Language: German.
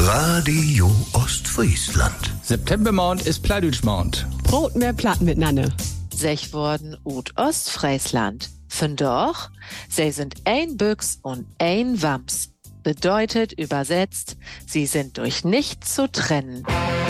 Radio Ostfriesland. Septembermond ist Plattdütschmond. Brot mehr Platt mit Nanne. Sech worden ut Ostfriesland. Vandoch, sie sind ein Büchs und ein Wams. Bedeutet übersetzt, sie sind durch nichts zu trennen.